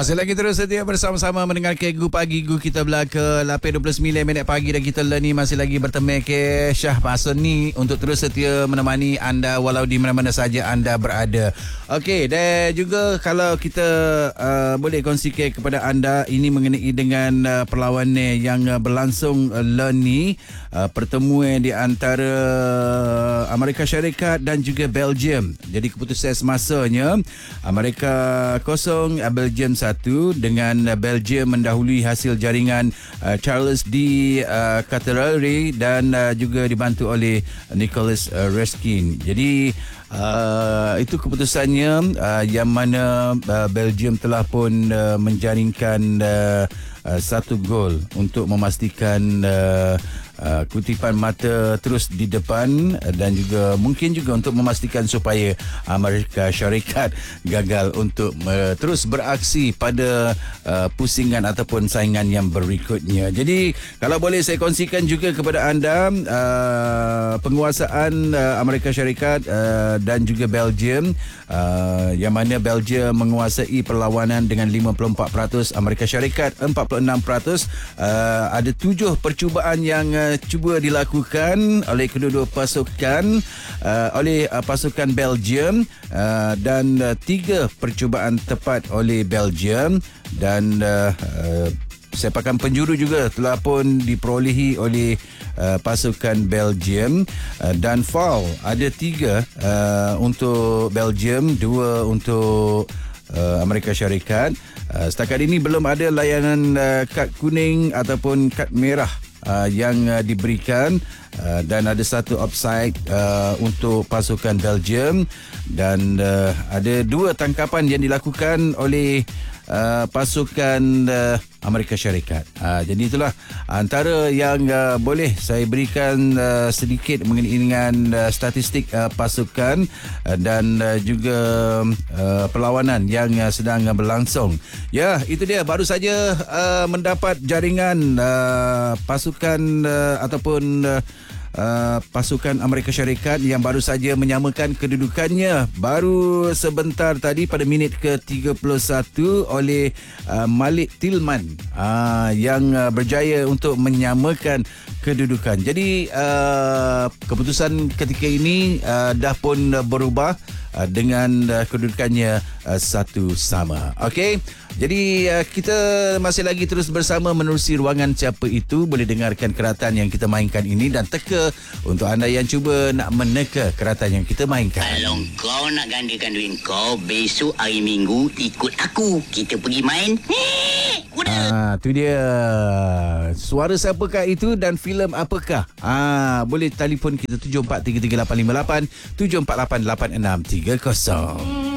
Masih lagi terus setia bersama-sama mendengar Gu Pagi. Gu kita belaka 8.29 pagi dan kita ni masih lagi bertemu ke Syah Pasun ni untuk terus setia menemani anda walau di mana-mana saja anda berada. Okey, dan juga kalau kita boleh kongsikan kepada anda ini mengenai dengan perlawanan yang berlangsung ni, pertemuan di antara Amerika Syarikat dan juga Belgium. Jadi keputusan semasanya Amerika 0, Belgium 1 dengan Belgium mendahului hasil jaringan Charles D. Catterari dan juga dibantu oleh Nicolas Reskin. Jadi itu keputusannya yang mana Belgium telah pun menjaringkan 1 gol untuk memastikan kutipan mata terus di depan dan juga mungkin juga untuk memastikan supaya Amerika Syarikat gagal untuk terus beraksi pada pusingan ataupun saingan yang berikutnya. Jadi kalau boleh saya kongsikan juga kepada anda penguasaan Amerika Syarikat dan juga Belgium, yang mana Belgium menguasai perlawanan dengan 54%, Amerika Syarikat 46%. Ada 7 percubaan yang cuba dilakukan oleh kedua-dua pasukan oleh pasukan Belgium dan 3 percubaan tepat oleh Belgium dan sepakan penjuru juga telah pun diperolehi oleh pasukan Belgium dan foul ada 3 untuk Belgium, 2 untuk Amerika Syarikat. Setakat ini belum ada layanan kad kuning ataupun kad merah yang diberikan dan ada 1 offside untuk pasukan Belgium dan ada 2 tangkapan yang dilakukan oleh pasukan Amerika Syarikat. Jadi itulah antara yang boleh saya berikan sedikit mengenai dengan statistik pasukan dan juga perlawanan yang sedang berlangsung. Ya, itu dia baru saja mendapat jaringan pasukan ataupun pasukan Amerika Syarikat yang baru saja menyamakan kedudukannya baru sebentar tadi pada minit ke-31 oleh Malik Tillman yang berjaya untuk menyamakan kedudukan. Jadi keputusan ketika ini dah pun berubah dengan kedudukannya 1 sama. Okey. Jadi kita masih lagi terus bersama menerusi ruangan Siapa Itu. Boleh dengarkan keratan yang kita mainkan ini dan teka untuk anda yang cuba nak meneka keratan yang kita mainkan. Kalau kau nak gandakan duit kau, besok hari Minggu ikut aku. Kita pergi main. Tu dia. Suara siapakah itu dan filem apakah? Boleh telefon kita 743388 7488630.